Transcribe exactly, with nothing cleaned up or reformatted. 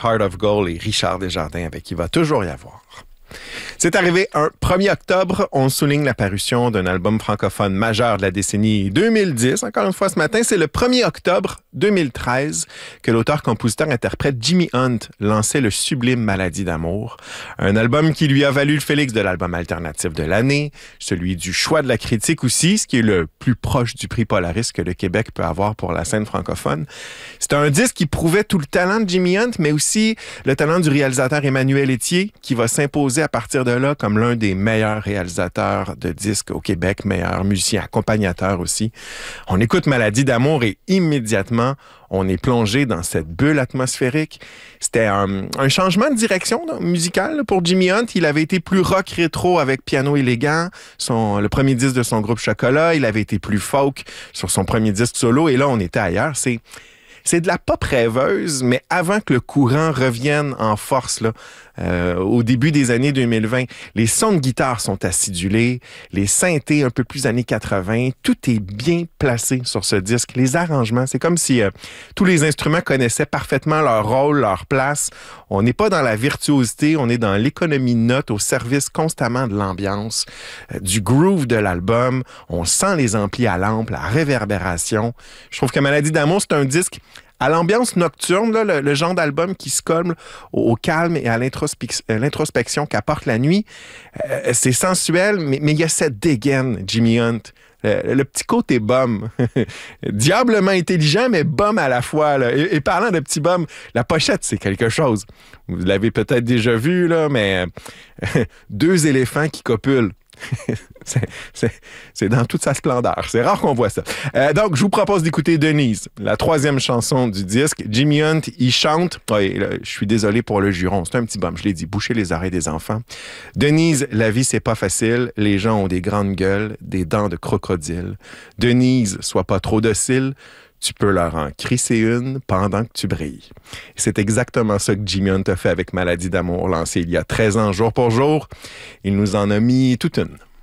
Heart of Gold et Richard Desjardins avec Il va toujours y avoir. C'est arrivé un premier octobre. On souligne la parution d'un album francophone majeur de la décennie deux mille dix. Encore une fois, ce matin, c'est le premier octobre deux mille treize que l'auteur-compositeur-interprète Jimmy Hunt lançait le sublime Maladie d'amour. Un album qui lui a valu le Félix de l'album alternatif de l'année, celui du choix de la critique aussi, ce qui est le plus proche du prix Polaris que le Québec peut avoir pour la scène francophone. C'est un disque qui prouvait tout le talent de Jimmy Hunt, mais aussi le talent du réalisateur Emmanuel Etier, qui va s'imposer à partir de là comme l'un des meilleurs réalisateurs de disques au Québec, meilleur musicien, accompagnateur aussi. On écoute Maladie d'amour et immédiatement, on est plongé dans cette bulle atmosphérique. C'était un, un changement de direction là, musicale là, pour Jimmy Hunt. Il avait été plus rock rétro avec Piano élégant, son, le premier disque de son groupe Chocolat. Il avait été plus folk sur son premier disque solo. Et là, on était ailleurs. C'est... C'est de la pop rêveuse, mais avant que le courant revienne en force, là, euh, au début des années deux mille vingt, les sons de guitare sont acidulés, les synthés un peu plus années quatre-vingts, tout est bien placé sur ce disque. Les arrangements, c'est comme si euh, tous les instruments connaissaient parfaitement leur rôle, leur place. On n'est pas dans la virtuosité, on est dans l'économie de notes au service constamment de l'ambiance, euh, du groove de l'album. On sent les amplis à lampe, la réverbération. Je trouve que Maladie d'amour, c'est un disque à l'ambiance nocturne, là, le, le genre d'album qui se colle au, au calme et à l'introspec- l'introspection qu'apporte la nuit. Euh, c'est sensuel, mais, mais il y a cette dégaine, Jimmy Hunt. Le, le petit côté bum. Diablement intelligent, mais bum à la fois. Là. Et, et parlant de petit bum, la pochette, c'est quelque chose. Vous l'avez peut-être déjà vu, là, mais euh, deux éléphants qui copulent. c'est, c'est, c'est dans toute sa splendeur. C'est rare qu'on voit ça. Euh, donc, je vous propose d'écouter Denise, la troisième chanson du disque. Jimmy Hunt, il chante. Oui, là, je suis désolé pour le juron. C'est un petit bum, je l'ai dit. Boucher les oreilles des enfants. Denise, la vie, c'est pas facile. Les gens ont des grandes gueules, des dents de crocodile. Denise, sois pas trop docile. Tu peux leur en crisser une pendant que tu brilles. C'est exactement ça que Jimmy Hunt a fait avec Maladie d'amour, lancé il y a treize ans, jour pour jour. Il nous en a mis toute une.